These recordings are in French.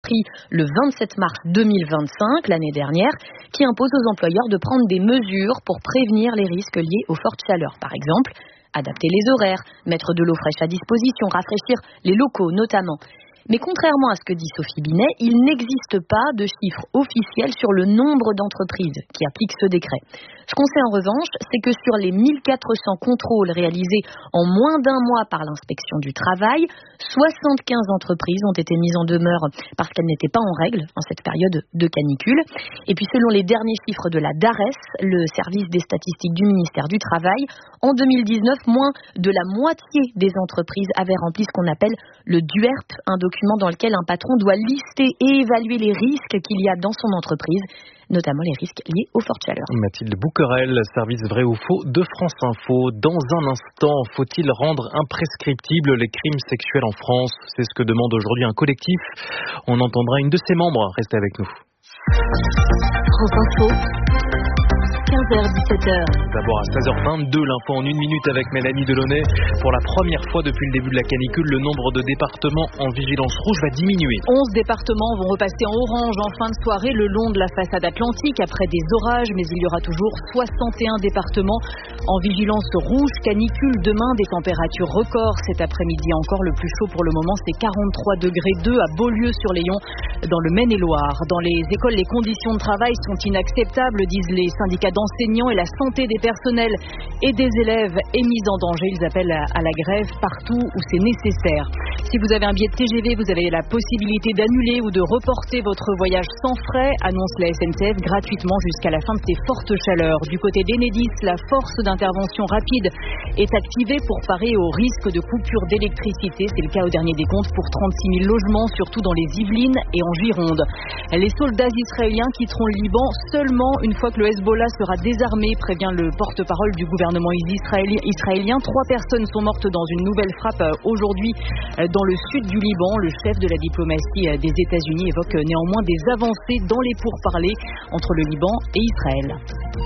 pris le 27 mars 2025, l'année dernière, qui impose aux employeurs de prendre des mesures pour prévenir les risques liés aux fortes chaleurs. Par exemple, adapter les horaires, mettre de l'eau fraîche à disposition, rafraîchir les locaux notamment. Mais contrairement à ce que dit Sophie Binet, il n'existe pas de chiffre officiel sur le nombre d'entreprises qui appliquent ce décret. Ce qu'on sait en revanche, c'est que sur les 1400 contrôles réalisés en moins d'un mois par l'inspection du travail, 75 entreprises ont été mises en demeure parce qu'elles n'étaient pas en règle en cette période de canicule. Et puis selon les derniers chiffres de la DARES, le service des statistiques du ministère du Travail, en 2019, moins de la moitié des entreprises avaient rempli ce qu'on appelle le DUERP, un document dans lequel un patron doit lister et évaluer les risques qu'il y a dans son entreprise, notamment les risques liés aux fortes chaleurs. Mathilde Bouquerel, service vrai ou faux de France Info. Dans un instant, faut-il rendre imprescriptibles les crimes sexuels en France? C'est ce que demande aujourd'hui un collectif. On entendra une de ses membres. Restez avec nous. France Info. 15h-17h. D'abord à 16h22, l'info en 1 minute avec Mélanie Delaunay. Pour la première fois depuis le début de la canicule, le nombre de départements en vigilance rouge va diminuer. 11 départements vont repasser en orange en fin de soirée le long de la façade atlantique après des orages, mais il y aura toujours 61 départements en vigilance rouge canicule. Demain, des températures records. Cet après-midi encore, le plus chaud pour le moment, c'est 43,2 degrés à Beaulieu-sur-Léon dans le Maine-et-Loire. Dans les écoles, les conditions de travail sont inacceptables, disent les syndicats d'enseignants, et la santé des personnels et des élèves est mise en danger. Ils appellent à la grève partout où c'est nécessaire. Si vous avez un billet de TGV, vous avez la possibilité d'annuler ou de reporter votre voyage sans frais, annonce la SNCF gratuitement jusqu'à la fin de ces fortes chaleurs. Du côté d'Enedis, la force d'intervention rapide est activée pour parer au risque de coupure d'électricité. C'est le cas au dernier décompte pour 36 000 logements, surtout dans les Yvelines et en Gironde. Les soldats israéliens quitteront le Liban seulement une fois que le Hezbollah sera désarmé, prévient le porte-parole du gouvernement israélien. 3 personnes sont mortes dans une nouvelle frappe aujourd'hui dans le sud du Liban. Le chef de la diplomatie des États-Unis évoque néanmoins des avancées dans les pourparlers entre le Liban et Israël.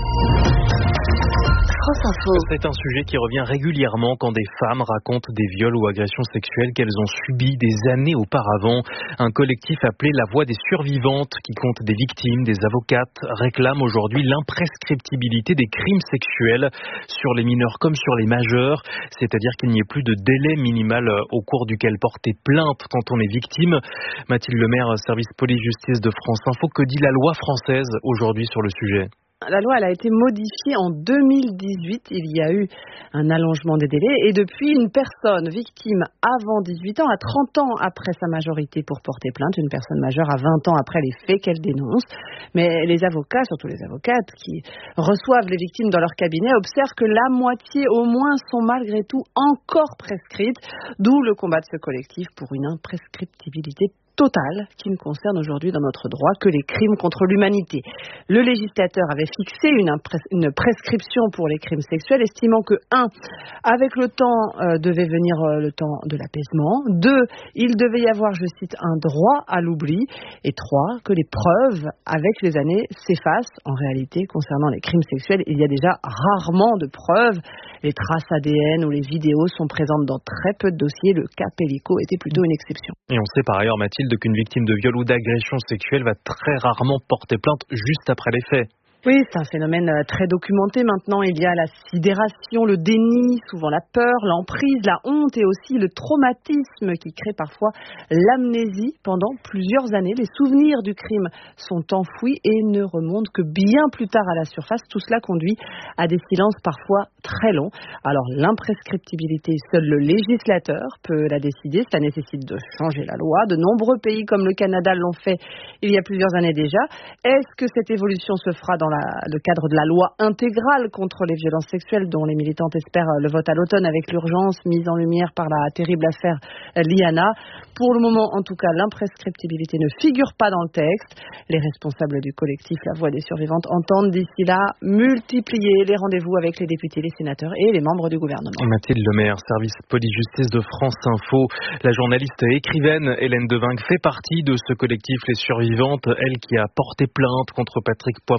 C'est un sujet qui revient régulièrement quand des femmes racontent des viols ou agressions sexuelles qu'elles ont subies des années auparavant. Un collectif appelé La Voix des survivantes, qui compte des victimes, des avocates, réclame aujourd'hui l'imprescriptibilité des crimes sexuels sur les mineurs comme sur les majeurs, c'est-à-dire qu'il n'y ait plus de délai minimal au cours duquel porter plainte quand on est victime. Mathilde Lemaire, service police-justice de France Info, que dit la loi française aujourd'hui sur le sujet ? La loi, elle a été modifiée en 2018. Il y a eu un allongement des délais et depuis, une personne victime avant 18 ans a 30 ans après sa majorité pour porter plainte. Une personne majeure a 20 ans après les faits qu'elle dénonce. Mais les avocats, surtout les avocates qui reçoivent les victimes dans leur cabinet, observent que la moitié au moins sont malgré tout encore prescrites. D'où le combat de ce collectif pour une imprescriptibilité totale qui ne concerne aujourd'hui dans notre droit que les crimes contre l'humanité. Le législateur avait fixé une prescription pour les crimes sexuels, estimant que 1. Avec le temps devait venir le temps de l'apaisement, 2. Il devait y avoir, je cite, un droit à l'oubli, et 3. Que les preuves avec les années s'effacent. En réalité, concernant les crimes sexuels, il y a déjà rarement de preuves. Les traces ADN ou les vidéos sont présentes dans très peu de dossiers. Le cas Pellico était plutôt une exception. Et on sait par ailleurs, Mathilde, qu'une victime de viol ou d'agression sexuelle va très rarement porter plainte juste après les faits. Oui, c'est un phénomène très documenté maintenant. Il y a la sidération, le déni, souvent la peur, l'emprise, la honte et aussi le traumatisme qui crée parfois l'amnésie pendant plusieurs années. Les souvenirs du crime sont enfouis et ne remontent que bien plus tard à la surface. Tout cela conduit à des silences parfois très longs. Alors l'imprescriptibilité, seul le législateur peut la décider. Cela nécessite de changer la loi. De nombreux pays comme le Canada l'ont fait il y a plusieurs années déjà. Est-ce que cette évolution se fera dans le cadre de la loi intégrale contre les violences sexuelles dont les militantes espèrent le vote à l'automne avec l'urgence mise en lumière par la terrible affaire Liana? Pour le moment, en tout cas, l'imprescriptibilité ne figure pas dans le texte. Les responsables du collectif La Voix des survivantes entendent d'ici là multiplier les rendez-vous avec les députés, les sénateurs et les membres du gouvernement. Mathilde Lemaire, service police-justice de France Info. La journaliste et écrivaine Hélène Devinck fait partie de ce collectif Les Survivantes, elle qui a porté plainte contre Patrick Poivre d'Arvor.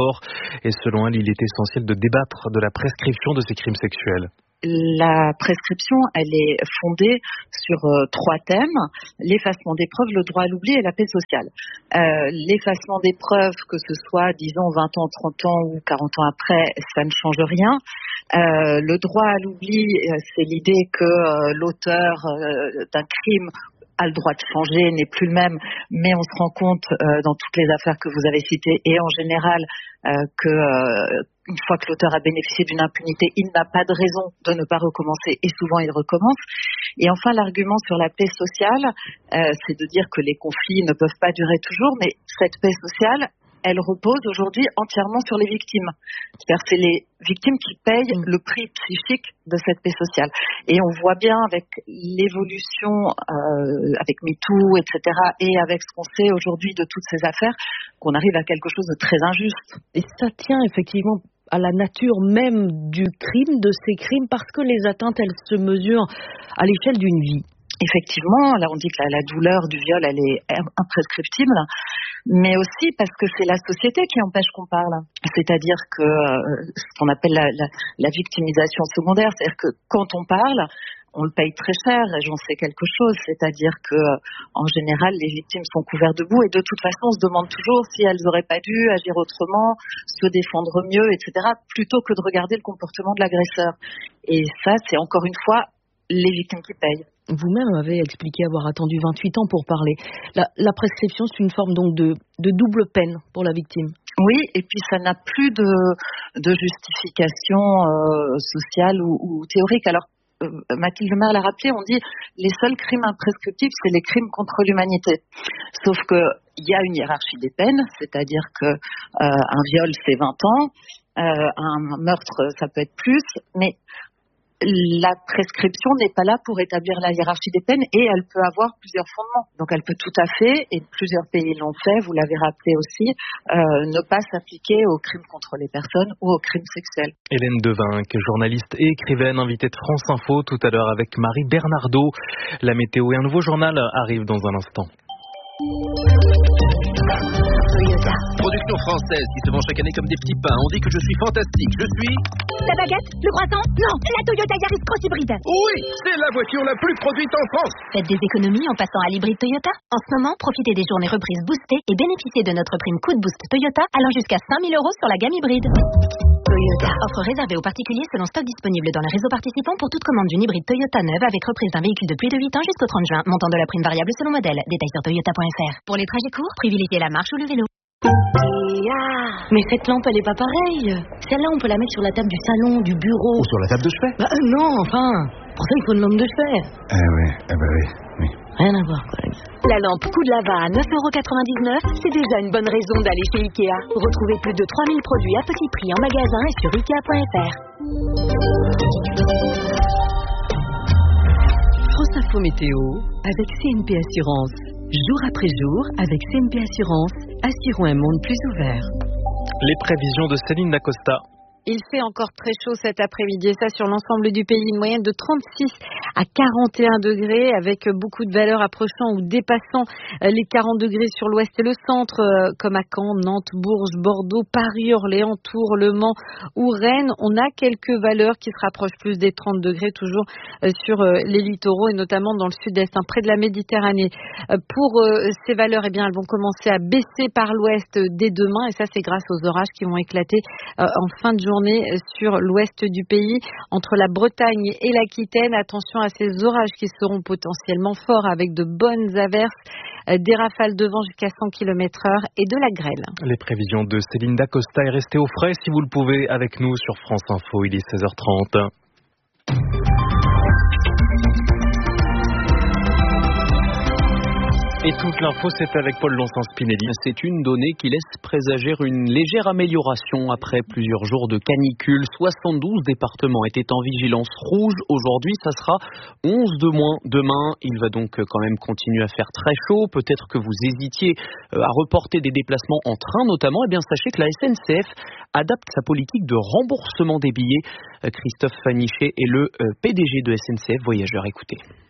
fort. Et selon elle, il est essentiel de débattre de la prescription de ces crimes sexuels. La prescription, elle est fondée sur 3 thèmes: l'effacement des preuves, le droit à l'oubli et la paix sociale. L'effacement des preuves, que ce soit, disons, 20 ans, 30 ans ou 40 ans après, ça ne change rien. Le droit à l'oubli, c'est l'idée que l'auteur d'un crime a le droit de changer, n'est plus le même, mais on se rend compte dans toutes les affaires que vous avez citées et en général que une fois que l'auteur a bénéficié d'une impunité, il n'a pas de raison de ne pas recommencer et souvent il recommence. Et enfin, l'argument sur la paix sociale, c'est de dire que les conflits ne peuvent pas durer toujours, mais cette paix sociale, elle repose aujourd'hui entièrement sur les victimes. C'est-à-dire que c'est les victimes qui payent le prix psychique de cette paix sociale. Et on voit bien avec l'évolution, avec MeToo, etc., et avec ce qu'on sait aujourd'hui de toutes ces affaires, qu'on arrive à quelque chose de très injuste. Et ça tient effectivement à la nature même du crime, de ces crimes, parce que les atteintes, elles se mesurent à l'échelle d'une vie. Effectivement, là on dit que la douleur du viol, elle est imprescriptible, mais aussi parce que c'est la société qui empêche qu'on parle. C'est-à-dire que ce qu'on appelle la victimisation secondaire, c'est-à-dire que quand on parle, on le paye très cher, et j'en sais quelque chose, c'est-à-dire que en général les victimes sont couvertes de boue et de toute façon on se demande toujours si elles n'auraient pas dû agir autrement, se défendre mieux, etc., plutôt que de regarder le comportement de l'agresseur. Et ça, c'est encore une fois les victimes qui payent. Vous-même avez expliqué avoir attendu 28 ans pour parler. La prescription, c'est une forme donc de double peine pour la victime. Oui, et puis ça n'a plus de justification sociale ou théorique. Alors, Mathilde Lemaire l'a rappelé, on dit les seuls crimes imprescriptibles, c'est les crimes contre l'humanité. Sauf que il y a une hiérarchie des peines, c'est-à-dire que un viol c'est 20 ans, un meurtre ça peut être plus, mais la prescription n'est pas là pour établir la hiérarchie des peines et elle peut avoir plusieurs fondements. Donc elle peut tout à fait, et plusieurs pays l'ont fait, vous l'avez rappelé aussi, ne pas s'appliquer aux crimes contre les personnes ou aux crimes sexuels. Hélène Devinck, journaliste et écrivaine, invitée de France Info tout à l'heure avec Marie Bernardo. La météo et un nouveau journal arrivent dans un instant. Production française qui se vend chaque année comme des petits pains. On dit que je suis fantastique. Je suis... La baguette? Le croissant? Non, la Toyota Yaris Cross hybride. Oui, c'est la voiture la plus produite en France. Faites des économies en passant à l'hybride Toyota. En ce moment, profitez des journées reprises boostées et bénéficiez de notre prime Coup de Boost Toyota allant jusqu'à 5 000 € sur la gamme hybride. Toyota. Offre réservée aux particuliers selon stock disponible dans les réseaux participants pour toute commande d'une hybride Toyota neuve avec reprise d'un véhicule de plus de 8 ans jusqu'au 30 juin. Montant de la prime variable selon modèle. Détails sur toyota.fr. Pour les trajets courts, privilégiez la marche ou le vélo. Mais cette lampe, elle est pas pareille. Celle-là, on peut la mettre sur la table du salon, du bureau. Ou sur la table de chevet. Non, enfin. Pour ça, il faut une lampe de chevet. Oui. Rien à voir, quoi. La lampe coup de lava à 9,99 €, c'est déjà une bonne raison d'aller chez Ikea. Retrouvez plus de 3000 produits à petit prix en magasin et sur Ikea.fr. France Info Météo avec CNP Assurance. Jour après jour, avec CNP Assurance, assurons un monde plus ouvert. Les prévisions de Céline Dacosta. Il fait encore très chaud cet après-midi et ça sur l'ensemble du pays, une moyenne de 36 à 41 degrés avec beaucoup de valeurs approchant ou dépassant les 40 degrés sur l'ouest et le centre comme à Caen, Nantes, Bourges, Bordeaux, Paris, Orléans, Tours, Le Mans ou Rennes. On a quelques valeurs qui se rapprochent plus des 30 degrés toujours sur les littoraux et notamment dans le sud-est, près de la Méditerranée. Pour ces valeurs, eh bien, elles vont commencer à baisser par l'ouest dès demain et ça c'est grâce aux orages qui vont éclater en fin de journée sur l'ouest du pays, entre la Bretagne et l'Aquitaine. Attention à ces orages qui seront potentiellement forts avec de bonnes averses, des rafales de vent jusqu'à 100 km/h et de la grêle. Les prévisions de Céline Dacosta est restée au frais si vous le pouvez avec nous sur France Info. Il est 16h30. Et toute l'info, c'est avec Paul Lonsin-Spinelli. C'est une donnée qui laisse présager une légère amélioration après plusieurs jours de canicule. 72 départements étaient en vigilance rouge. Aujourd'hui, ça sera 11 de moins demain. Il va donc quand même continuer à faire très chaud. Peut-être que vous hésitiez à reporter des déplacements en train notamment. Eh bien, sachez que la SNCF adapte sa politique de remboursement des billets. Christophe Fanichet est le PDG de SNCF Voyageurs. Écoutez.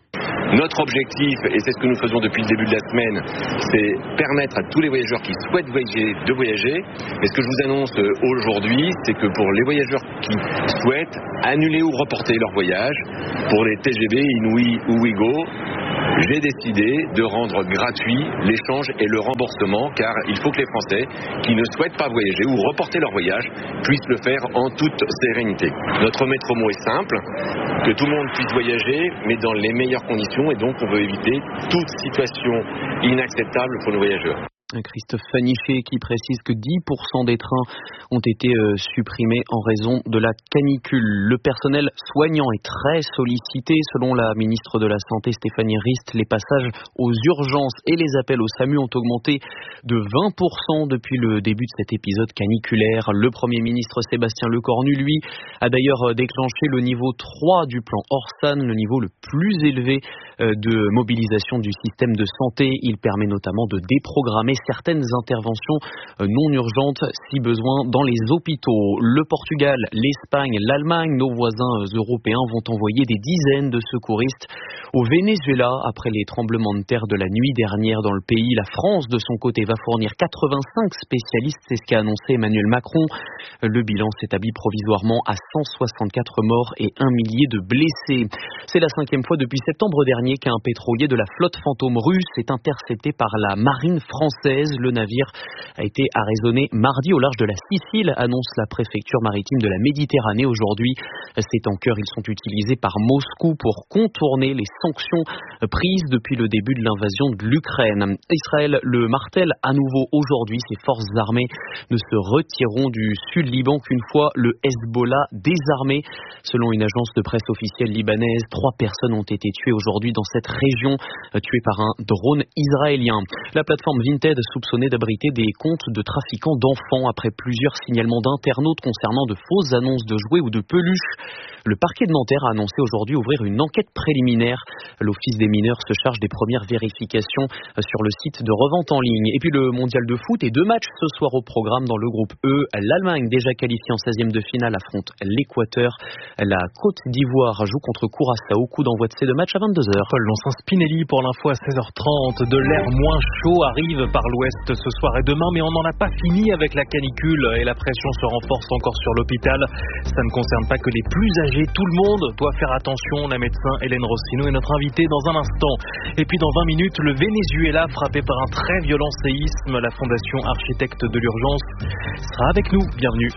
Notre objectif, et c'est ce que nous faisons depuis le début de la semaine, c'est permettre à tous les voyageurs qui souhaitent voyager de voyager. Mais ce que je vous annonce aujourd'hui, c'est que pour les voyageurs qui souhaitent annuler ou reporter leur voyage, pour les TGV, Inouï ou Ouigo, j'ai décidé de rendre gratuit l'échange et le remboursement, car il faut que les Français qui ne souhaitent pas voyager ou reporter leur voyage puissent le faire en toute sérénité. Notre maître mot est simple, que tout le monde puisse voyager, mais dans les meilleures conditions, et donc on veut éviter toute situation inacceptable pour nos voyageurs. Christophe Fanichet qui précise que 10% des trains ont été supprimés en raison de la canicule. Le personnel soignant est très sollicité. Selon la ministre de la Santé Stéphanie Rist, les passages aux urgences et les appels au SAMU ont augmenté de 20% depuis le début de cet épisode caniculaire. Le Premier ministre Sébastien Lecornu, lui, a d'ailleurs déclenché le niveau 3 du plan Orsan, le niveau le plus élevé de mobilisation du système de santé. Il permet notamment de déprogrammer certaines interventions non urgentes si besoin dans les hôpitaux. Le Portugal, l'Espagne, l'Allemagne, nos voisins européens vont envoyer des dizaines de secouristes au Venezuela après les tremblements de terre de la nuit dernière dans le pays. La France, de son côté, va fournir 85 spécialistes, c'est ce qu'a annoncé Emmanuel Macron. Le bilan s'établit provisoirement à 164 morts et 1 millier de blessés. C'est la 5e fois depuis septembre dernier qu'un pétrolier de la flotte fantôme russe est intercepté par la marine française. Le navire a été arraisonné mardi au large de la Sicile, annonce la préfecture maritime de la Méditerranée aujourd'hui. Ces tankers, ils sont utilisés par Moscou pour contourner les sanctions prises depuis le début de l'invasion de l'Ukraine. Israël le martèle à nouveau aujourd'hui. Ses forces armées ne se retireront du sud-Liban qu'une fois le Hezbollah désarmé. Selon une agence de presse officielle libanaise, 3 personnes ont été tuées aujourd'hui dans cette région, tuées par un drone israélien. La plateforme Vinted soupçonnée d'abriter des comptes de trafiquants d'enfants après plusieurs signalements d'internautes concernant de fausses annonces de jouets ou de peluches. Le parquet de Nanterre a annoncé aujourd'hui ouvrir une enquête préliminaire. L'Office des mineurs se charge des premières vérifications sur le site de revente en ligne. Et puis le mondial de foot et 2 matchs ce soir au programme dans le groupe E. L'Allemagne, déjà qualifiée en 16e de finale, affronte l'Équateur. La Côte d'Ivoire joue contre Curaçao. Coup d'envoi de ces 2 matchs à 22h. Paul Lonsin Spinelli pour l'info à 16h30. De l'air moins chaud arrive par l'ouest ce soir et demain, mais on n'en a pas fini avec la canicule et la pression se renforce encore sur l'hôpital. Ça ne concerne pas que les plus âgés. Tout le monde doit faire attention. La médecin Hélène Rossino est notre invitée dans un instant. Et puis dans 20 minutes, le Venezuela frappé par un très violent séisme. La Fondation Architectes de l'Urgence sera avec nous. Bienvenue.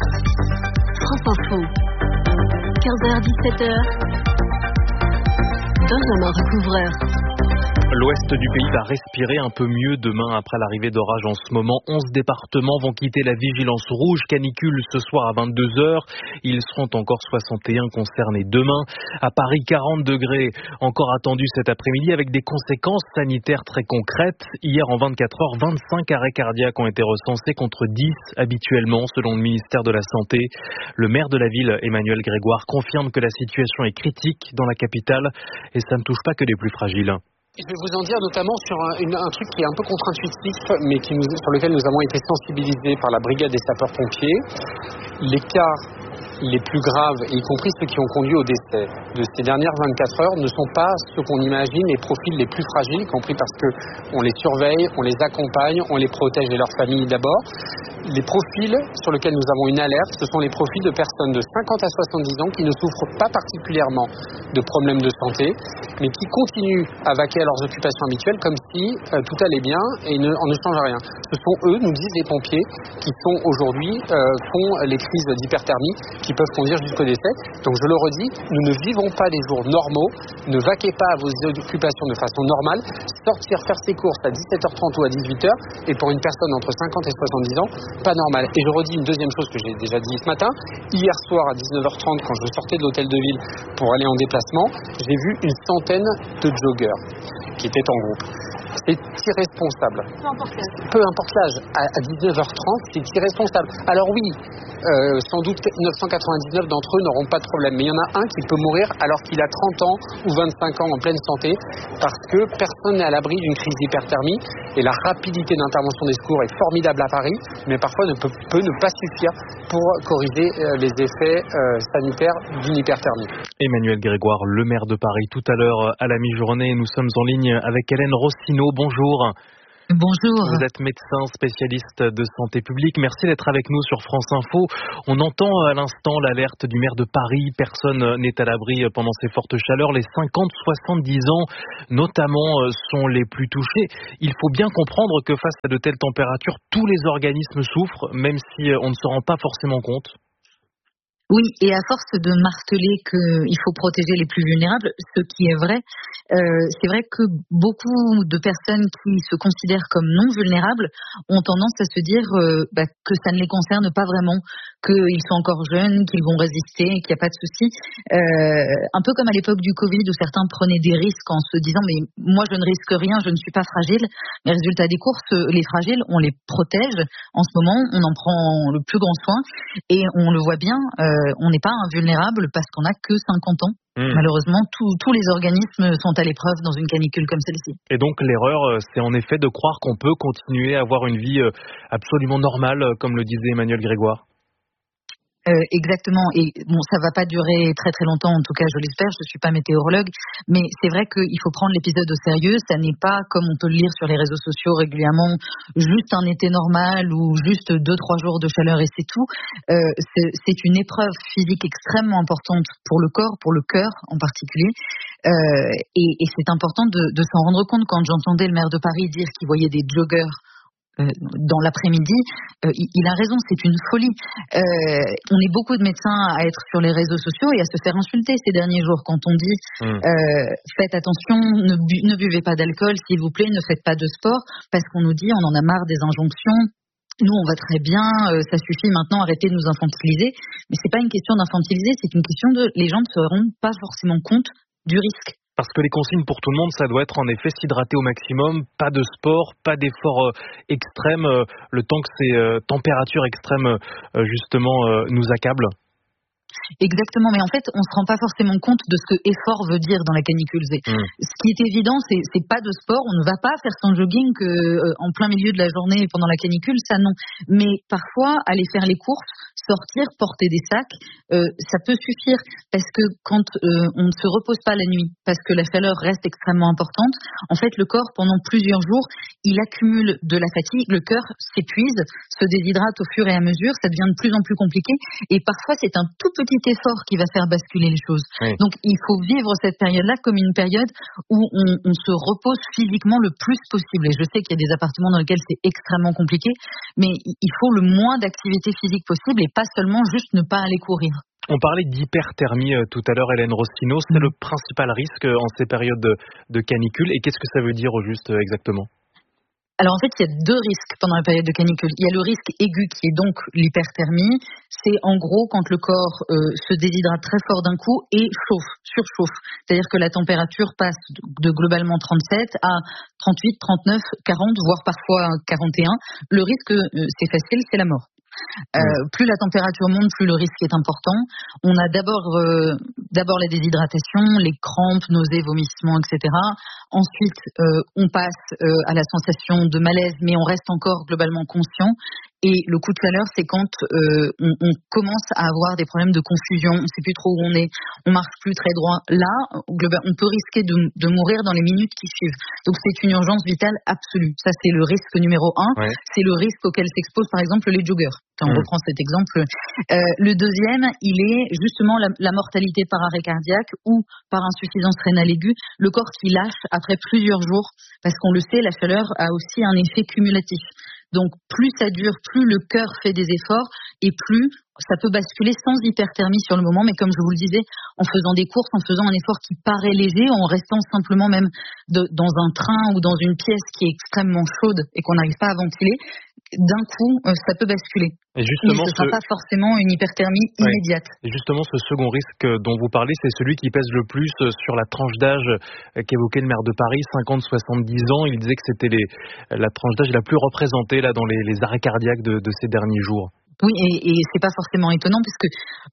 France Info, 15h-17h, Benjamin Recouvreur. L'ouest du pays va respirer un peu mieux demain après l'arrivée d'orages en ce moment. 11 départements vont quitter la vigilance rouge canicule ce soir à 22h. Ils seront encore 61 concernés demain. À Paris, 40 degrés encore attendus cet après-midi avec des conséquences sanitaires très concrètes. Hier, en 24 heures, 25 arrêts cardiaques ont été recensés contre 10 habituellement selon le ministère de la Santé. Le maire de la ville, Emmanuel Grégoire, confirme que la situation est critique dans la capitale et ça ne touche pas que les plus fragiles. Je vais vous en dire notamment sur un truc qui est un peu contre-intuitif, mais sur lequel nous avons été sensibilisés par la brigade des sapeurs-pompiers. Les cas les plus graves, y compris ceux qui ont conduit au décès de ces dernières 24 heures, ne sont pas ceux qu'on imagine les profils les plus fragiles, y compris parce qu'on les surveille, on les accompagne, on les protège et leurs familles d'abord. Les profils sur lesquels nous avons une alerte, ce sont les profils de personnes de 50 à 70 ans qui ne souffrent pas particulièrement de problèmes de santé, mais qui continuent à vaquer à leurs occupations habituelles comme si tout allait bien et on ne change rien. Ce sont eux, nous disent les pompiers, qui sont aujourd'hui, font les crises d'hyperthermie qui peuvent conduire jusqu'au décès. Donc je le redis, nous ne vivons pas les jours normaux, ne vaquez pas à vos occupations de façon normale, sortir faire ses courses à 17h30 ou à 18h, et pour une personne entre 50 et 70 ans, pas normal. Et je redis une deuxième chose que j'ai déjà dit ce matin. Hier soir à 19h30, quand je sortais de l'hôtel de ville pour aller en déplacement, j'ai vu une centaine de joggeurs qui étaient en groupe. c'est irresponsable. Peu importe l'âge. À 19h30, c'est irresponsable. Alors oui, sans doute 999 d'entre eux n'auront pas de problème. Mais il y en a un qui peut mourir alors qu'il a 30 ans ou 25 ans en pleine santé parce que personne n'est à l'abri d'une crise d'hyperthermie. Et la rapidité d'intervention des secours est formidable à Paris, mais parfois peut ne pas suffire pour corriger les effets sanitaires d'une hyperthermie. Emmanuel Grégoire, le maire de Paris, tout à l'heure à la mi-journée. Nous sommes en ligne avec Hélène Rossineau. Bonjour. Bonjour. Vous êtes médecin spécialiste de santé publique. Merci d'être avec nous sur France Info. On entend à l'instant l'alerte du maire de Paris. Personne n'est à l'abri pendant ces fortes chaleurs. Les 50-70 ans, notamment, sont les plus touchés. Il faut bien comprendre que face à de telles températures, tous les organismes souffrent, même si on ne se rend pas forcément compte. Oui, et à force de marteler qu'il faut protéger les plus vulnérables, ce qui est vrai, c'est vrai que beaucoup de personnes qui se considèrent comme non vulnérables ont tendance à se dire que ça ne les concerne pas vraiment, qu'ils sont encore jeunes, qu'ils vont résister, qu'il n'y a pas de souci. Un peu comme à l'époque du Covid où certains prenaient des risques en se disant mais moi je ne risque rien, je ne suis pas fragile. Mais résultat des courses, les fragiles, on les protège. En ce moment, on en prend le plus grand soin et on le voit bien. On n'est pas invulnérable parce qu'on n'a que 50 ans. Malheureusement, tous les organismes sont à l'épreuve dans une canicule comme celle-ci. Et donc l'erreur, c'est en effet de croire qu'on peut continuer à avoir une vie absolument normale, comme le disait Emmanuel Grégoire. Exactement, et bon, ça va pas durer très très longtemps, en tout cas je l'espère, je suis pas météorologue, mais c'est vrai qu'il faut prendre l'épisode au sérieux. Ça n'est pas, comme on peut le lire sur les réseaux sociaux régulièrement, juste un été normal ou juste 2-3 jours de chaleur et c'est tout. C'est une épreuve physique extrêmement importante pour le corps, pour le cœur en particulier, et c'est important de s'en rendre compte. Quand j'entendais le maire de Paris dire qu'il voyait des joggers dans l'après-midi, il a raison, c'est une folie. On est beaucoup de médecins à être sur les réseaux sociaux et à se faire insulter ces derniers jours quand on dit faites attention, ne buvez pas d'alcool, s'il vous plaît, ne faites pas de sport, parce qu'on nous dit on en a marre des injonctions. Nous, on va très bien, ça suffit maintenant, arrêtez de nous infantiliser. Mais c'est pas une question d'infantiliser, c'est une question de les gens ne se rendent pas forcément compte du risque. Parce que les consignes pour tout le monde, ça doit être en effet s'hydrater au maximum, pas de sport, pas d'efforts extrêmes, le temps que ces températures extrêmes justement nous accablent. Exactement, mais en fait, on se rend pas forcément compte de ce que effort veut dire dans la canicule. Ce qui est évident, c'est pas de sport. On ne va pas faire son jogging en plein milieu de la journée pendant la canicule, ça non. Mais parfois, aller faire les courses, sortir, porter des sacs, ça peut suffire parce que quand on ne se repose pas la nuit, parce que la chaleur reste extrêmement importante, en fait, le corps pendant plusieurs jours, il accumule de la fatigue, le cœur s'épuise, se déshydrate au fur et à mesure, ça devient de plus en plus compliqué et parfois c'est un tout petit effort qui va faire basculer les choses. Oui. Donc il faut vivre cette période-là comme une période où on se repose physiquement le plus possible. Et je sais qu'il y a des appartements dans lesquels c'est extrêmement compliqué, mais il faut le moins d'activité physique possible et pas seulement juste ne pas aller courir. On parlait d'hyperthermie tout à l'heure, Hélène Rossineau. C'est le principal risque en ces périodes de canicule. Et qu'est-ce que ça veut dire au juste exactement ? Alors en fait, il y a deux risques pendant la période de canicule. Il y a le risque aigu qui est donc l'hyperthermie. C'est en gros quand le corps se déshydrate très fort d'un coup et surchauffe. C'est-à-dire que la température passe de globalement 37 à 38, 39, 40, voire parfois 41. Le risque, c'est facile, c'est la mort. Plus la température monte, plus le risque est important. On a d'abord la déshydratation, les crampes, nausées, vomissements, etc. Ensuite, on passe à la sensation de malaise, mais on reste encore globalement conscient. Et le coup de chaleur, c'est quand on commence à avoir des problèmes de confusion, on ne sait plus trop où on est, on marche plus très droit. Là, on peut risquer de mourir dans les minutes qui suivent. Donc c'est une urgence vitale absolue. Ça, c'est le risque numéro 1. Ouais. C'est le risque auquel s'exposent par exemple les joggers. Quand on reprend cet exemple. Le deuxième, il est justement la mortalité par arrêt cardiaque ou par insuffisance rénale aiguë. Le corps qui lâche après plusieurs jours, parce qu'on le sait, la chaleur a aussi un effet cumulatif. Donc plus ça dure, plus le cœur fait des efforts et plus ça peut basculer sans hyperthermie sur le moment. Mais comme je vous le disais, en faisant des courses, en faisant un effort qui paraît léger, en restant simplement même dans un train ou dans une pièce qui est extrêmement chaude et qu'on n'arrive pas à ventiler, d'un coup, ça peut basculer. Et justement, mais ce ne sera pas forcément une hyperthermie immédiate. Et justement, ce second risque dont vous parlez, c'est celui qui pèse le plus sur la tranche d'âge qu'évoquait le maire de Paris, 50-70 ans. Il disait que c'était la tranche d'âge la plus représentée là, dans les arrêts cardiaques de ces derniers jours. Oui, et c'est pas forcément étonnant puisque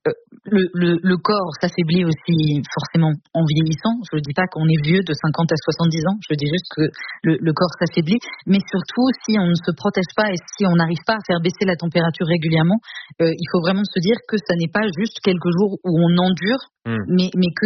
le corps s'affaiblit aussi forcément en vieillissant. Je ne dis pas qu'on est vieux de 50 à 70 ans, je dis juste que le corps s'affaiblit, mais surtout si on ne se protège pas et si on n'arrive pas à faire baisser la température régulièrement, il faut vraiment se dire que ça n'est pas juste quelques jours où on endure, mais que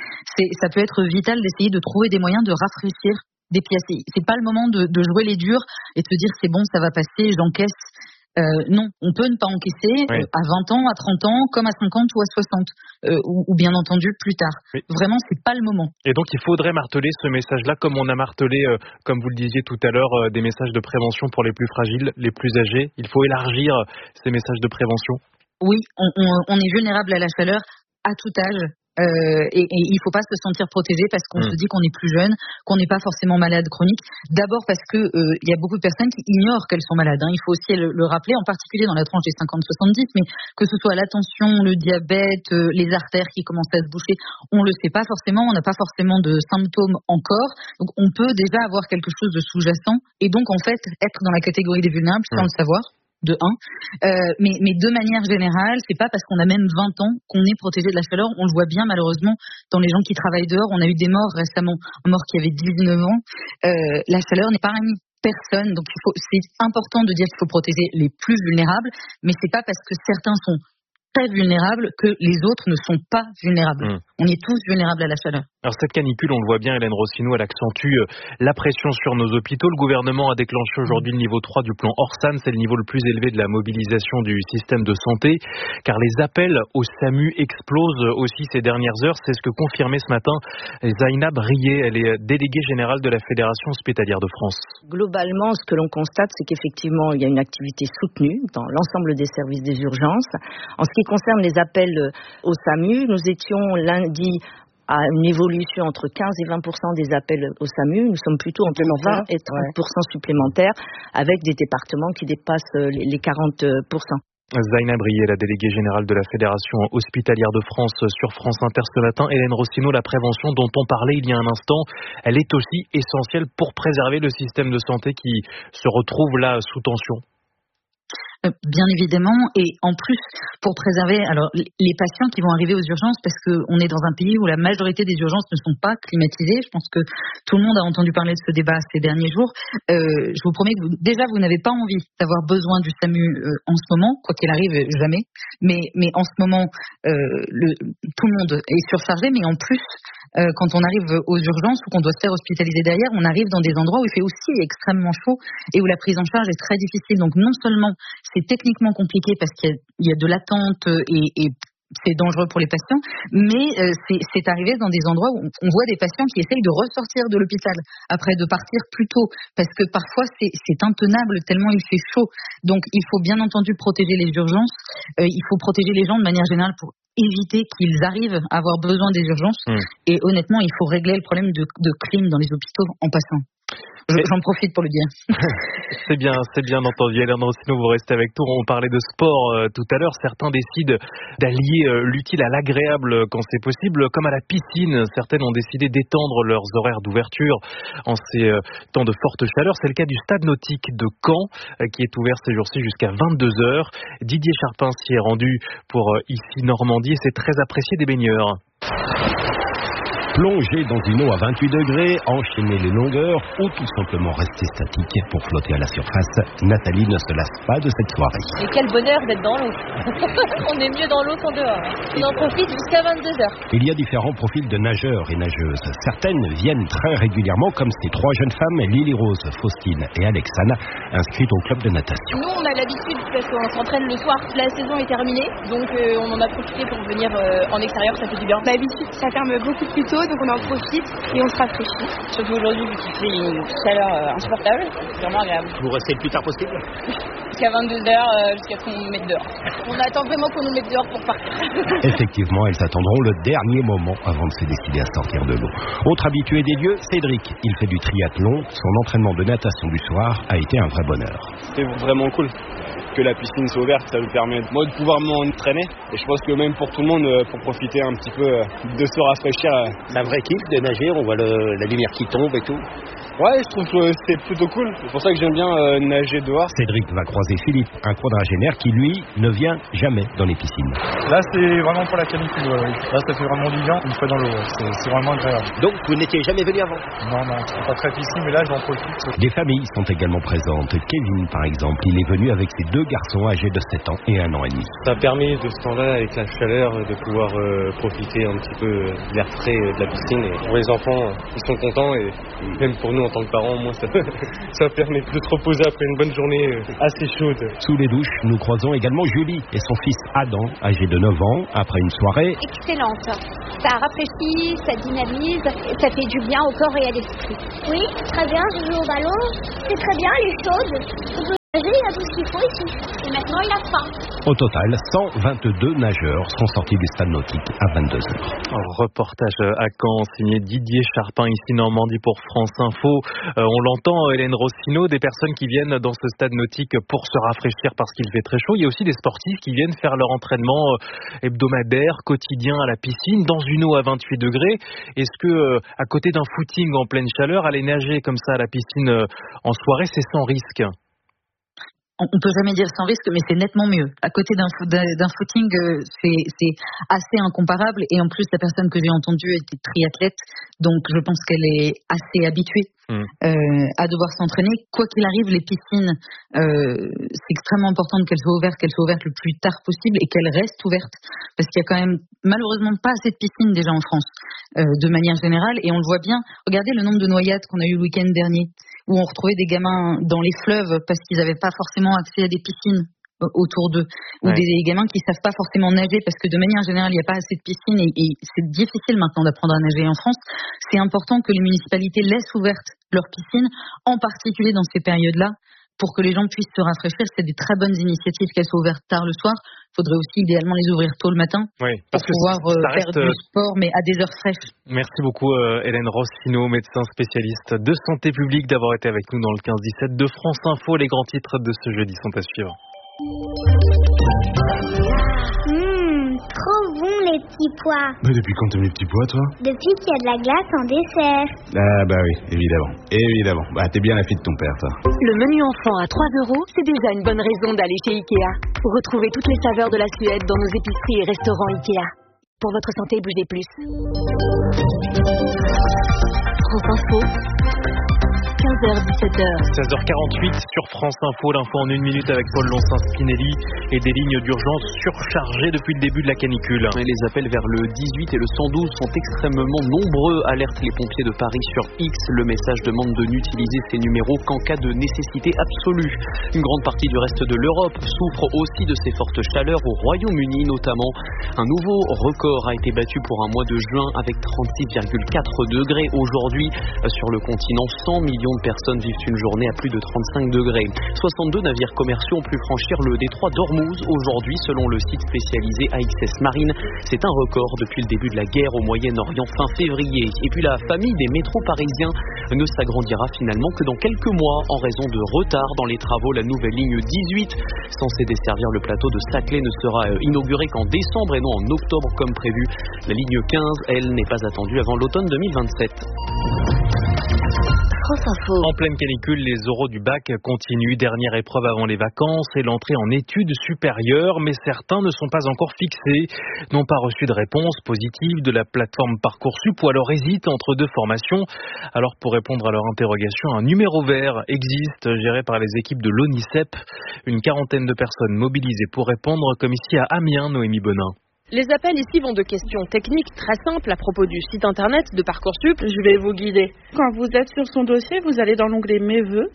ça peut être vital d'essayer de trouver des moyens de rafraîchir des pièces. C'est pas le moment de jouer les durs et de se dire c'est bon, ça va passer, j'encaisse. Non, on peut ne pas encaisser à 20 ans, à 30 ans, comme à 50 ou à 60, ou bien entendu plus tard. Vraiment, c'est pas le moment. Et donc, il faudrait marteler ce message-là, comme on a martelé, comme vous le disiez tout à l'heure, des messages de prévention pour les plus fragiles, les plus âgés. Il faut élargir ces messages de prévention. Oui, on est vulnérable à la chaleur à tout âge. Et il faut pas se sentir protégé parce qu'on se dit qu'on est plus jeune, qu'on n'est pas forcément malade chronique. D'abord parce que il y a beaucoup de personnes qui ignorent qu'elles sont malades. Il faut aussi le rappeler, en particulier dans la tranche des 50-70, mais que ce soit la tension, le diabète, les artères qui commencent à se boucher, on le sait pas forcément, on n'a pas forcément de symptômes encore. Donc on peut déjà avoir quelque chose de sous-jacent et donc en fait être dans la catégorie des vulnérables sans le savoir. De 1, mais de manière générale, c'est pas parce qu'on a même 20 ans qu'on est protégé de la chaleur. On le voit bien malheureusement dans les gens qui travaillent dehors. On a eu des morts récemment, un mort qui avait 19 ans. La chaleur n'est pas amie personne, donc c'est important de dire qu'il faut protéger les plus vulnérables, mais c'est pas parce que certains sont très vulnérables que les autres ne sont pas vulnérables. On est tous vulnérables à la chaleur. Alors cette canicule, on le voit bien, Hélène Rossineau, elle accentue la pression sur nos hôpitaux. Le gouvernement a déclenché aujourd'hui le niveau 3 du plan Orsan. C'est le niveau le plus élevé de la mobilisation du système de santé, car les appels au SAMU explosent aussi ces dernières heures. C'est ce que confirmait ce matin Zainab Rié. Elle est déléguée générale de la Fédération hospitalière de France. Globalement, ce que l'on constate, c'est qu'effectivement, il y a une activité soutenue dans l'ensemble des services des urgences. En ce qui concerne les appels au SAMU, nous étions lundi à une évolution entre 15 et 20% des appels au SAMU. Nous sommes plutôt entre 20 et 30% supplémentaires avec des départements qui dépassent les 40%. Zainab Rié, la déléguée générale de la Fédération hospitalière de France sur France Inter ce matin. Hélène Rossineau, la prévention dont on parlait il y a un instant, elle est aussi essentielle pour préserver le système de santé qui se retrouve là sous tension. Bien évidemment, et en plus pour préserver les patients qui vont arriver aux urgences, parce qu'on est dans un pays où la majorité des urgences ne sont pas climatisées. Je pense que tout le monde a entendu parler de ce débat ces derniers jours. Je vous promets que vous n'avez pas envie d'avoir besoin du SAMU en ce moment, quoi qu'il arrive, jamais. Mais en ce moment, tout le monde est surchargé, mais en plus, quand on arrive aux urgences ou qu'on doit se faire hospitaliser derrière, on arrive dans des endroits où il fait aussi extrêmement chaud et où la prise en charge est très difficile. Donc non seulement c'est techniquement compliqué parce qu'il y a de l'attente et c'est dangereux pour les patients, mais c'est arrivé dans des endroits où on voit des patients qui essayent de ressortir de l'hôpital après de partir plus tôt, parce que parfois c'est intenable tellement il fait chaud. Donc il faut bien entendu protéger les urgences, il faut protéger les gens de manière générale pour éviter qu'ils arrivent à avoir besoin des urgences. Et honnêtement, il faut régler le problème de clim dans les hôpitaux en passant. J'en profite pour le dire. C'est bien entendu. Hélène Rossineau, vous restez avec nous. On parlait de sport tout à l'heure. Certains décident d'allier l'utile à l'agréable quand c'est possible, comme à la piscine. Certaines ont décidé d'étendre leurs horaires d'ouverture en ces temps de forte chaleur. C'est le cas du stade nautique de Caen, qui est ouvert ces jours-ci jusqu'à 22h. Didier Charpin s'y est rendu pour ici Normandie et c'est très apprécié des baigneurs. Plonger dans une eau à 28 degrés, enchaîner les longueurs ou tout simplement rester statique pour flotter à la surface, Nathalie ne se lasse pas de cette soirée. Et quel bonheur d'être dans l'eau. On est mieux dans l'eau qu'en dehors. On en profite jusqu'à 22h. Il y a différents profils de nageurs et nageuses. Certaines viennent très régulièrement, comme ces trois jeunes femmes, Lily Rose, Faustine et Alexandre, inscrites au club de natation. Nous, on a l'habitude parce qu'on s'entraîne le soir. La saison est terminée, donc on en a profité pour venir en extérieur, ça fait du bien. D'habitude, ça ferme beaucoup plus tôt. Donc on en profite et on se rafraîchit. Surtout aujourd'hui, vu qu'il fait une chaleur insupportable, c'est vraiment agréable. Vous restez le plus tard possible ? jusqu'à 22h, jusqu'à ce qu'on nous mette dehors. On attend vraiment qu'on nous mette dehors pour partir. Effectivement, elles attendront le dernier moment avant de se décider à sortir de l'eau. Autre habitué des lieux, Cédric. Il fait du triathlon. Son entraînement de natation du soir a été un vrai bonheur. C'est vraiment cool que la piscine soit ouverte, ça nous permet moi de pouvoir m'entraîner et je pense que même pour tout le monde, pour profiter un petit peu de se rafraîchir. C'est un vrai kiff de nager, on voit la lumière qui tombe et tout. Ouais, je trouve que c'est plutôt cool, c'est pour ça que j'aime bien nager dehors. Cédric va croiser Philippe, un quadragénaire qui lui ne vient jamais dans les piscines. Là c'est vraiment pour la canicule, là ça fait vraiment du bien une fois dans l'eau, c'est vraiment agréable. Donc vous n'étiez jamais venu avant? Non, je suis pas très piscine mais là j'en profite. Des familles sont également présentes. Kevin par exemple, il est venu avec ses 2 garçons âgés de 7 ans et 1 an et demi. Ça permet de ce temps-là, avec la chaleur, de pouvoir profiter un petit peu de l'air frais de la piscine. Et pour les enfants, ils sont contents et même pour nous en tant que parents, moi ça permet de se reposer après une bonne journée assez chaude. Sous les douches, nous croisons également Julie et son fils Adam, âgé de 9 ans, après une soirée excellente. Ça rafraîchit, ça dynamise, et ça fait du bien au corps et à l'esprit. Oui, très bien, je joue au ballon, c'est très bien, il est chaude. Il y a tout ce qu'il faut ici. Et maintenant, il a faim. Au total, 122 nageurs sont sortis du stade nautique à 22h. Reportage à Caen, signé Didier Charpin, ici Normandie pour France Info. On l'entend, Hélène Rossino, des personnes qui viennent dans ce stade nautique pour se rafraîchir parce qu'il fait très chaud. Il y a aussi des sportifs qui viennent faire leur entraînement hebdomadaire, quotidien à la piscine, dans une eau à 28 degrés. Est-ce que, à côté d'un footing en pleine chaleur, aller nager comme ça à la piscine en soirée, c'est sans risque ? On peut jamais dire sans risque, mais c'est nettement mieux. À côté d'un footing, c'est assez incomparable. Et en plus, la personne que j'ai entendue était triathlète, donc je pense qu'elle est assez habituée à devoir s'entraîner. Quoi qu'il arrive, les piscines, c'est extrêmement important qu'elles soient ouvertes le plus tard possible et qu'elles restent ouvertes, parce qu'il y a quand même malheureusement pas assez de piscines déjà en France, de manière générale. Et on le voit bien. Regardez le nombre de noyades qu'on a eu le week-end dernier, où on retrouvait des gamins dans les fleuves parce qu'ils n'avaient pas forcément accès à des piscines autour d'eux, ou des gamins qui ne savent pas forcément nager parce que de manière générale il n'y a pas assez de piscines et c'est difficile maintenant d'apprendre à nager en France. C'est important que les municipalités laissent ouvertes leurs piscines, en particulier dans ces périodes-là, pour que les gens puissent se rafraîchir. C'est des très bonnes initiatives qu'elles soient ouvertes tard le soir. Il faudrait aussi idéalement les ouvrir tôt le matin pour pouvoir faire du sport, mais à des heures fraîches. Merci beaucoup Hélène Rossino, médecin spécialiste de santé publique, d'avoir été avec nous dans le 15-17 de France Info. Les grands titres de ce jeudi sont à suivre. Trop bon les petits pois. Mais depuis quand t'aimes les petits pois, toi? Depuis qu'il y a de la glace en dessert. Ah bah oui, évidemment. Bah t'es bien la fille de ton père, toi. Le menu enfant à 3 €, c'est déjà une bonne raison d'aller chez Ikea. Retrouvez toutes les saveurs de la Suède dans nos épiceries et restaurants Ikea. Pour votre santé, bougez plus. France Info. 15h, 17h. 16h48 sur France Info, l'info en 1 minute avec Paul Lonsin-Spinelli et des lignes d'urgence surchargées depuis le début de la canicule. Et les appels vers le 18 et le 112 sont extrêmement nombreux, alertent les pompiers de Paris sur X. Le message demande de n'utiliser ces numéros qu'en cas de nécessité absolue. Une grande partie du reste de l'Europe souffre aussi de ces fortes chaleurs, au Royaume-Uni notamment. Un nouveau record a été battu pour un mois de juin avec 36,4 degrés. Aujourd'hui, sur le continent, 100 millions de personnes vivent une journée à plus de 35 degrés. 62 navires commerciaux ont pu franchir le détroit d'Ormuz aujourd'hui, selon le site spécialisé AXS Marine. C'est un record depuis le début de la guerre au Moyen-Orient fin février. Et puis la famille des métros parisiens ne s'agrandira finalement que dans quelques mois en raison de retard dans les travaux. La nouvelle ligne 18, censée desservir le plateau de Saclay, ne sera inaugurée qu'en décembre et non en octobre comme prévu. La ligne 15, elle, n'est pas attendue avant l'automne 2027. En pleine canicule, les oraux du bac continuent. Dernière épreuve avant les vacances et l'entrée en études supérieures, mais certains ne sont pas encore fixés, n'ont pas reçu de réponse positive de la plateforme Parcoursup ou alors hésitent entre deux formations. Alors pour répondre à leur interrogation, un numéro vert existe, géré par les équipes de l'ONICEP. Une quarantaine de personnes mobilisées pour répondre, comme ici à Amiens, Noémie Bonin. Les appels ici vont de questions techniques très simples à propos du site internet de Parcoursup. Je vais vous guider. Quand vous êtes sur son dossier, vous allez dans l'onglet Mes vœux.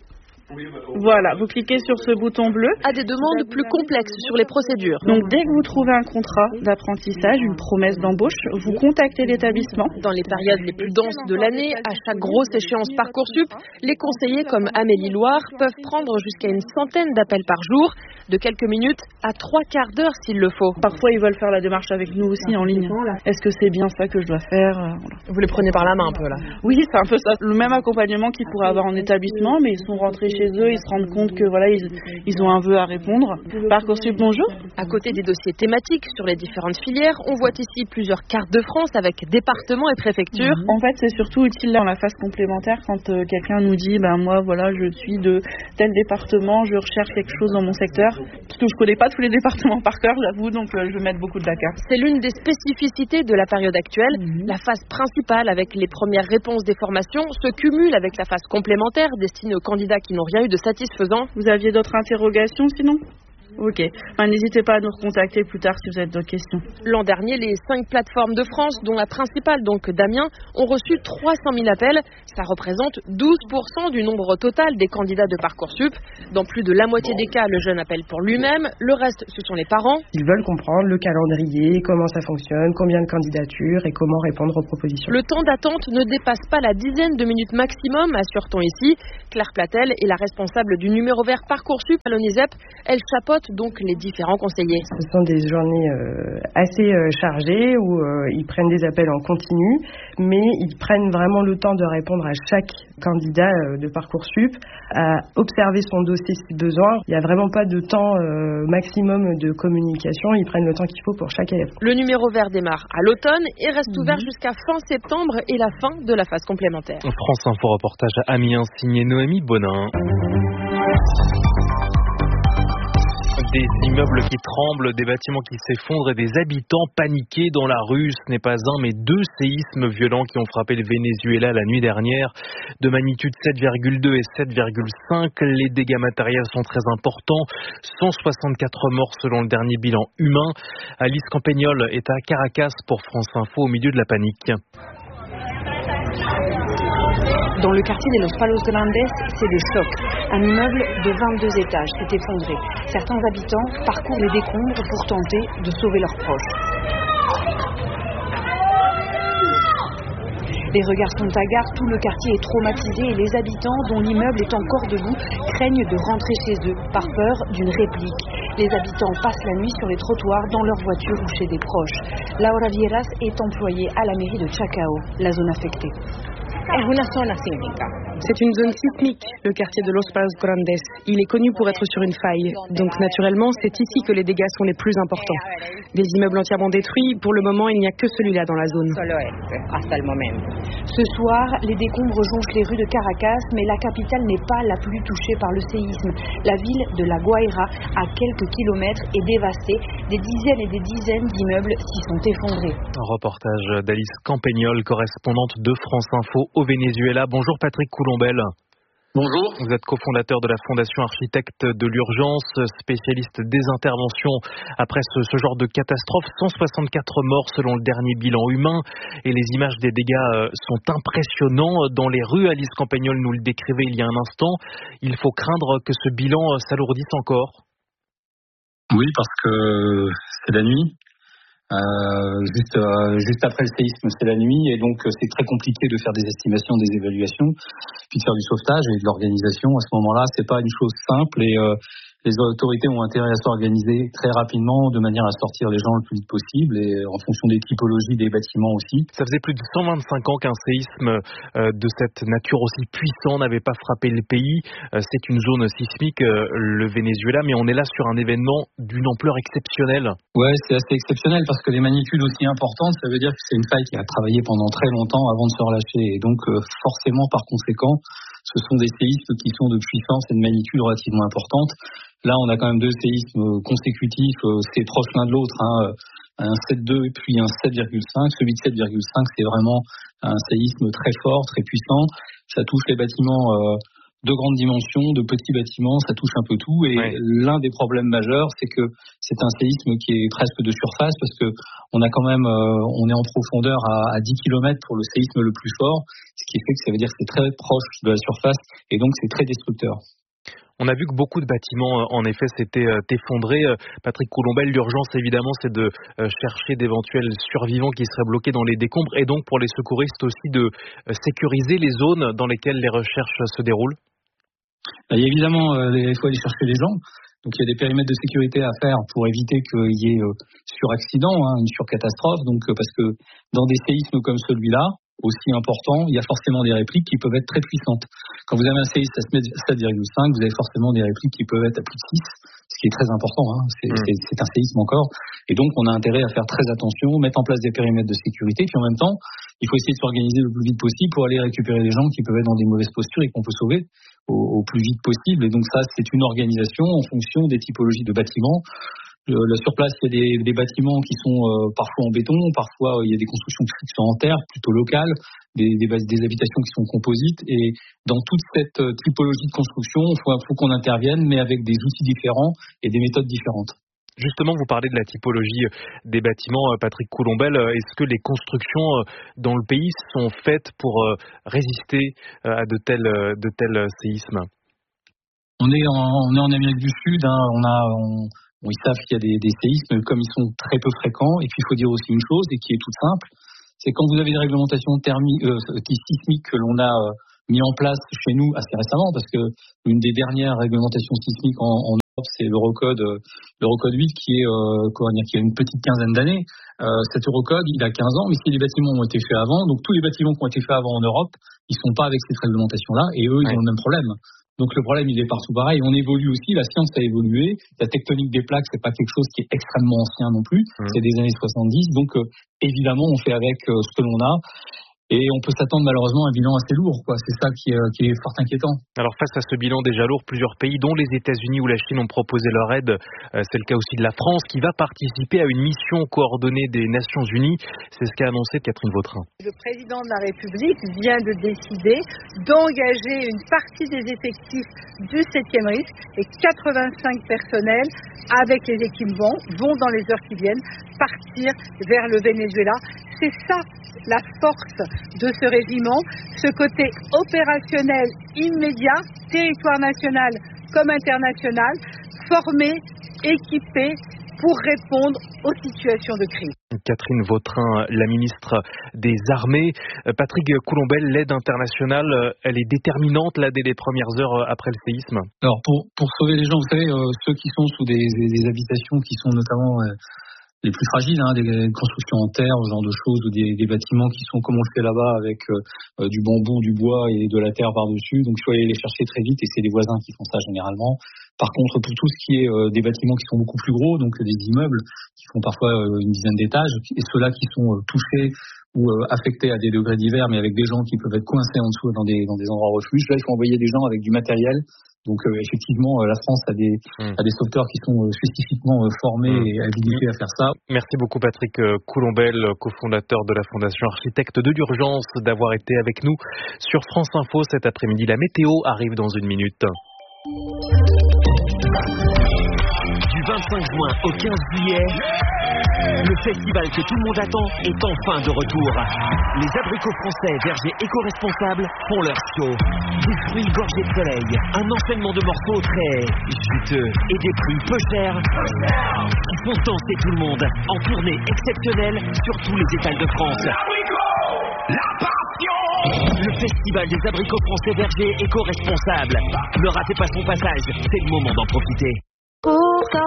Voilà, vous cliquez sur ce bouton bleu. À des demandes plus complexes sur les procédures. Donc dès que vous trouvez un contrat d'apprentissage, une promesse d'embauche, vous contactez l'établissement. Dans les périodes les plus denses de l'année, à chaque grosse échéance Parcoursup, les conseillers comme Amélie Loire peuvent prendre jusqu'à une centaine d'appels par jour, de quelques minutes à 3/4 d'heure s'il le faut. Parfois ils veulent faire la démarche avec nous aussi en ligne. Est-ce que c'est bien ça que je dois faire? Voilà. Vous les prenez par la main un peu là? Oui, c'est un peu ça. Le même accompagnement qu'ils pourraient avoir en établissement, mais ils sont rentrés chez eux, ils se rendent compte que voilà, ils ont un vœu à répondre. Parcoursup, bonjour. À côté des dossiers thématiques sur les différentes filières, on voit ici plusieurs cartes de France avec départements et préfectures. En fait, c'est surtout utile là dans la phase complémentaire quand quelqu'un nous dit moi voilà, je suis de tel département, je recherche quelque chose dans mon secteur. Parce que je connais pas tous les départements par cœur, j'avoue, donc je vais mettre beaucoup de Dakar. C'est l'une des spécificités de la période actuelle. La phase principale avec les premières réponses des formations se cumule avec la phase complémentaire destinée aux candidats qui n'ont rien eu de satisfaisant. Vous aviez d'autres interrogations sinon? Ok. N'hésitez pas à nous recontacter plus tard si vous avez d'autres questions. L'an dernier, les 5 plateformes de France, dont la principale, donc Damien, ont reçu 300 000 appels. Ça représente 12% du nombre total des candidats de Parcoursup. Dans plus de la moitié des cas, le jeune appelle pour lui-même. Le reste, ce sont les parents. Ils veulent comprendre le calendrier, comment ça fonctionne, combien de candidatures et comment répondre aux propositions. Le temps d'attente ne dépasse pas la dizaine de minutes maximum, assure-t-on ici. Claire Platel est la responsable du numéro vert Parcoursup à l'ONISEP. Elle chapeaute donc les différents conseillers. Ce sont des journées assez chargées où ils prennent des appels en continu, mais ils prennent vraiment le temps de répondre à chaque candidat de Parcoursup, à observer son dossier si besoin. Il n'y a vraiment pas de temps maximum de communication, ils prennent le temps qu'il faut pour chaque élève. Le numéro vert démarre à l'automne et reste ouvert jusqu'à fin septembre et la fin de la phase complémentaire. France Info reportage à Amiens signé Noémie Bonin. Des immeubles qui tremblent, des bâtiments qui s'effondrent et des habitants paniqués dans la rue. Ce n'est pas un mais 2 séismes violents qui ont frappé le Venezuela la nuit dernière. De magnitude 7,2 et 7,5, les dégâts matériels sont très importants. 164 morts selon le dernier bilan humain. Alice Campagnol est à Caracas pour France Info au milieu de la panique. Dans le quartier de Los Palos Grandes, c'est le choc. Un immeuble de 22 étages s'est effondré. Certains habitants parcourent les décombres pour tenter de sauver leurs proches. Les regards sont hagards, tout le quartier est traumatisé et les habitants, dont l'immeuble est encore debout, craignent de rentrer chez eux par peur d'une réplique. Les habitants passent la nuit sur les trottoirs, dans leur voiture ou chez des proches. Laura Vieras est employée à la mairie de Chacao, la zone affectée. C'est une zone sismique, le quartier de Los Palos Grandes. Il est connu pour être sur une faille. Donc naturellement, c'est ici que les dégâts sont les plus importants. Des immeubles entièrement détruits, pour le moment, il n'y a que celui-là dans la zone. Ce soir, les décombres jonchent les rues de Caracas, mais la capitale n'est pas la plus touchée par le séisme. La ville de La Guaira, à quelques kilomètres, est dévastée. Des dizaines et des dizaines d'immeubles s'y sont effondrés. Un reportage d'Alice Campagnol, correspondante de France Info au Venezuela. Bonjour Patrick Coulombelle. Bonjour. Vous êtes cofondateur de la Fondation Architectes de l'Urgence, spécialiste des interventions après ce genre de catastrophe. 164 morts selon le dernier bilan humain et les images des dégâts sont impressionnants. Dans les rues, Alice Campagnol nous le décrivait il y a un instant. Il faut craindre que ce bilan s'alourdisse encore. Oui, parce que c'est la nuit. Juste après le séisme, c'est la nuit et donc c'est très compliqué de faire des estimations, des évaluations, puis de faire du sauvetage et de l'organisation. À ce moment-là, c'est pas une chose simple et les autorités ont intérêt à s'organiser très rapidement de manière à sortir les gens le plus vite possible et en fonction des typologies des bâtiments aussi. Ça faisait plus de 125 ans qu'un séisme de cette nature aussi puissant n'avait pas frappé le pays. C'est une zone sismique, le Venezuela, mais on est là sur un événement d'une ampleur exceptionnelle. Ouais, c'est assez exceptionnel parce que les magnitudes aussi importantes, ça veut dire que c'est une faille qui a travaillé pendant très longtemps avant de se relâcher et donc forcément par conséquent, ce sont des séismes qui sont de puissance et de magnitude relativement importantes. Là, on a quand même 2 séismes consécutifs, c'est proche l'un de l'autre, un 7,2 et puis un 7,5. Celui de 7,5, c'est vraiment un séisme très fort, très puissant. Ça touche les bâtiments de grandes dimensions, de petits bâtiments, ça touche un peu tout. Et l'un des problèmes majeurs, c'est que c'est un séisme qui est presque de surface parce que on a quand même, on est en profondeur à 10 km pour le séisme le plus fort, ce qui fait que ça veut dire que c'est très proche de la surface et donc c'est très destructeur. On a vu que beaucoup de bâtiments, en effet, s'étaient effondrés. Patrick Coulombelle, l'urgence, évidemment, c'est de chercher d'éventuels survivants qui seraient bloqués dans les décombres et donc pour les secouristes aussi de sécuriser les zones dans lesquelles les recherches se déroulent. Il y a évidemment, il faut aller chercher les gens. Donc il y a des périmètres de sécurité à faire pour éviter qu'il y ait suraccident, une surcatastrophe. Donc parce que dans des séismes comme celui-là, aussi important, il y a forcément des répliques qui peuvent être très puissantes. Quand vous avez un séisme à 7,5, vous avez forcément des répliques qui peuvent être à plus de 6, ce qui est très important. C'est un séisme encore. Et donc, on a intérêt à faire très attention, mettre en place des périmètres de sécurité, puis en même temps, il faut essayer de s'organiser le plus vite possible pour aller récupérer les gens qui peuvent être dans des mauvaises postures et qu'on peut sauver au plus vite possible. Et donc ça, c'est une organisation en fonction des typologies de bâtiments. Sur place, il y a des bâtiments qui sont parfois en béton, parfois il y a des constructions qui sont en terre, plutôt locales, des habitations qui sont composites. Et dans toute cette typologie de construction, il faut qu'on intervienne, mais avec des outils différents et des méthodes différentes. Justement, vous parlez de la typologie des bâtiments, Patrick Coulombelle. Est-ce que les constructions dans le pays sont faites pour résister à de tels séismes ? On est en Amérique du Sud, ils savent qu'il y a des séismes, comme ils sont très peu fréquents. Et puis, il faut dire aussi une chose, et qui est toute simple, c'est quand vous avez des réglementations sismiques que l'on a mis en place chez nous assez récemment, parce que une des dernières réglementations sismiques en Europe, c'est l'Eurocode 8, qui a une petite quinzaine d'années. Cet Eurocode, il a 15 ans, mais si les bâtiments ont été faits avant, donc tous les bâtiments qui ont été faits avant en Europe, ils sont pas avec cette réglementation-là, et eux, ils ont le même problème. Donc le problème, il est partout pareil. On évolue aussi, la science a évolué. La tectonique des plaques, c'est pas quelque chose qui est extrêmement ancien non plus. C'est des années 70. Donc évidemment, on fait avec ce que l'on a. Et on peut s'attendre malheureusement à un bilan assez lourd, quoi. C'est ça qui est fort inquiétant. Alors face à ce bilan déjà lourd, plusieurs pays, dont les États-Unis ou la Chine, ont proposé leur aide. C'est le cas aussi de la France, qui va participer à une mission coordonnée des Nations Unies. C'est ce qu'a annoncé Catherine Vautrin. Le président de la République vient de décider d'engager une partie des effectifs du 7e risque et 85 personnels avec les équipements vont dans les heures qui viennent partir vers le Venezuela. C'est ça la force de ce régiment, ce côté opérationnel immédiat, territoire national comme international, formé, équipé pour répondre aux situations de crise. Catherine Vautrin, la ministre des Armées. Patrick Coulombelle, l'aide internationale, elle est déterminante là dès les premières heures après le séisme. Alors pour sauver les gens, vous savez, ceux qui sont sous des habitations qui sont notamment les plus fragiles, des constructions en terre, ce genre de choses, ou des bâtiments qui sont comme on le fait là-bas avec du bambou, du bois et de la terre par-dessus. Donc il faut aller les chercher très vite et c'est les voisins qui font ça généralement. Par contre, pour tout ce qui est des bâtiments qui sont beaucoup plus gros, donc des immeubles qui font parfois une dizaine d'étages, et ceux-là qui sont touchés ou affectés à des degrés divers, mais avec des gens qui peuvent être coincés en dessous dans des endroits refuges, là il faut envoyer des gens avec du matériel. Donc effectivement, la France a des sauveteurs qui sont spécifiquement formés et habilités à faire ça. Merci beaucoup Patrick Coulombelle, cofondateur de la Fondation Architectes de l'Urgence, d'avoir été avec nous sur France Info cet après-midi. La météo arrive dans une minute. Du 25 juin au 15 juillet, le festival que tout le monde attend est enfin de retour. Les abricots français vergers éco-responsables font leur show. Des fruits gorgés de soleil, un enchaînement de morceaux très juteux et des prix peu chers qui font danser tout le monde en tournée exceptionnelle sur tous les étals de France. La passion! Le festival des abricots français vergers éco-responsables. Ne ratez pas son passage, c'est le moment d'en profiter.